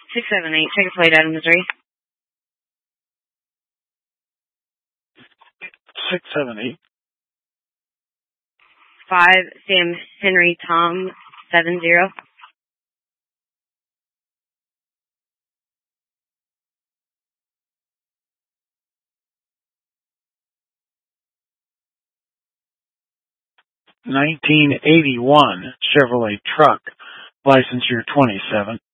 678, check a flight out of Missouri. 678. 5 Sam Henry Tom 70. $1981 Chevrolet truck, license year 27.